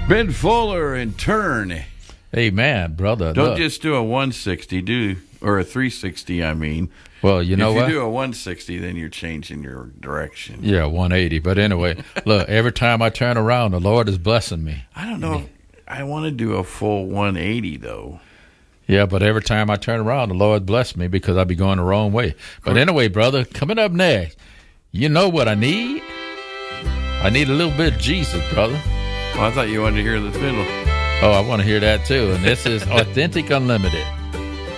Ben Fuller and Turn. Hey, man, brother. Don't just do a 160, or a 360, I mean. Well, you know what? If you do a 160, then you're changing your direction. Yeah, 180. But anyway, look, every time I turn around, the Lord is blessing me. I don't know. I want to do a full 180, though. Yeah, but every time I turn around, the Lord bless me because I be going the wrong way. But anyway, brother, coming up next, you know what I need? I need a little bit of Jesus, brother. Well, I thought you wanted to hear the fiddle. Oh, I want to hear that too. And this is Authentic Unlimited.